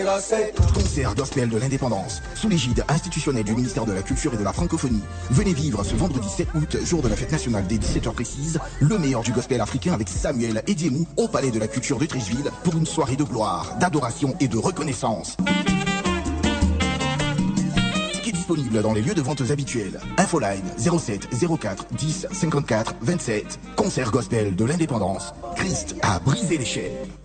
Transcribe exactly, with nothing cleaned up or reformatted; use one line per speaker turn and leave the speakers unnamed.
Concert gospel de l'indépendance, sous l'égide institutionnelle du ministère de la Culture et de la Francophonie. Venez vivre ce vendredi sept août, jour de la fête nationale dès dix-sept heures précises, le meilleur du gospel africain avec Samuel Ediemou au Palais de la Culture de Treichville pour une soirée de gloire, d'adoration et de reconnaissance. Tickets disponibles dans les lieux de vente habituels. Infoline zéro sept zéro quatre dix cinquante-quatre vingt-sept. Concert gospel de l'indépendance. Christ a brisé les chaînes.